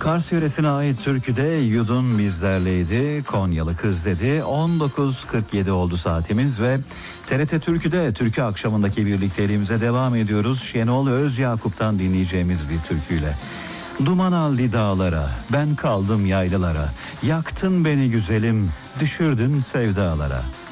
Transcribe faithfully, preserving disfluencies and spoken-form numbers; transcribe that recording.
Kars yöresine ait türküde Yudun bizlerleydi, Konyalı kız dedi. on dokuz kırk yedi oldu saatimiz ve T R T Türkü'de türkü akşamındaki birlikteliğimize devam ediyoruz. Şenol Özyakup'tan dinleyeceğimiz bir türküyle. Duman aldı dağlara, ben kaldım yaylalara, yaktın beni güzelim, düşürdün sevdalara.